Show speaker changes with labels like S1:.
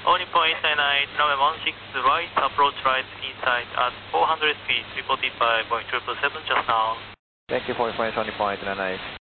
S1: Oni.899, runway 16 right, approach right inside at 400 feet, reported by Boeing 777 just now.
S2: Thank you for information, Oni.899.